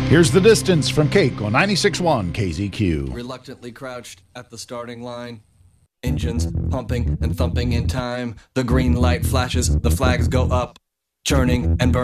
Here's the distance from Keiko 96.1 KZQ. Reluctantly crouched at the starting line. Engines pumping and thumping in time. The green light flashes, the flags go up, churning and burning.